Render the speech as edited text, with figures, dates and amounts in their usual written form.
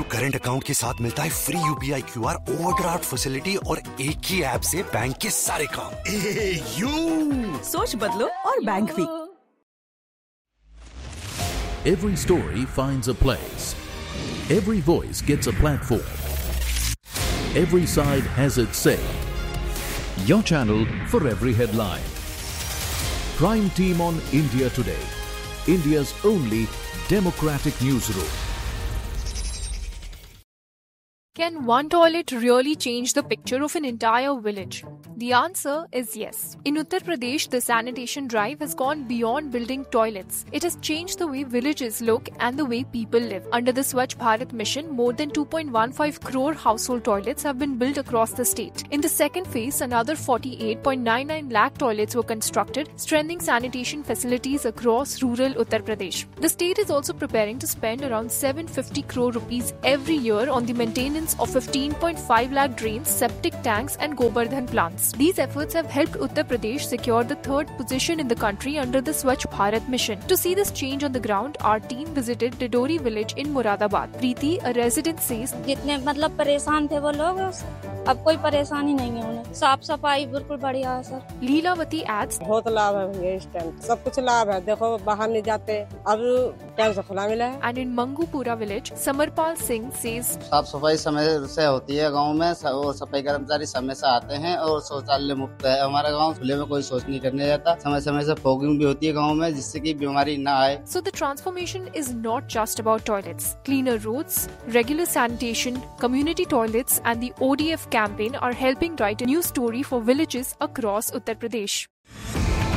Current account के साथ मिलता है free UPI QR overdraft facility और एक ही ऐप से बैंक के सारे काम। सोच बदलो और बैंक भी। Every story finds a place. Every voice gets a platform. Every side has its say. Your channel for every headline. Prime Team on India Today. India's only democratic newsroom. Can one toilet really change the picture of an entire village? The answer is yes. In Uttar Pradesh, the sanitation drive has gone beyond building toilets. It has changed the way villages look and the way people live. Under the Swachh Bharat mission, more than 2.15 crore household toilets have been built across the state. In the second phase, another 48.99 lakh toilets were constructed, strengthening sanitation facilities across rural Uttar Pradesh. The state is also preparing to spend around 750 crore rupees every year on the maintenance of 15.5 lakh drains, septic tanks and Govardhan plants. These efforts have helped Uttar Pradesh secure the third position in the country under the Swachh Bharat mission. To see this change on the ground, our team visited Didori village in Moradabad. Preeti, a resident, says, जितने मतलब परेशान थे वो लोग अब कोई परेशानी नहीं है उन्हें। साफ सफाई बिल्कुल बढ़िया है सर। Leelavati adds, बहुत लाभ है भैया इस टाइम, सब कुछ लाभ है। देखो बाहर नहीं जाते, अब टाइम से खुला मिला है। And in Mangupura village, Samarpal Singh says, साफ सफाई समय से होती है गांव में और सफाई कर्मचारी समय से आते हैं और शौचालय मुक्त है हमारा गांव। खुले में कोई शौच नहीं करने जाता। समय समय से फॉगिंग भी होती है गांव में जिससे कि बीमारी न आए। So the transformation is not just about toilets. Cleaner roads, regular sanitation, community toilets and the ODF campaign are helping write a new story for villages across Uttar Pradesh.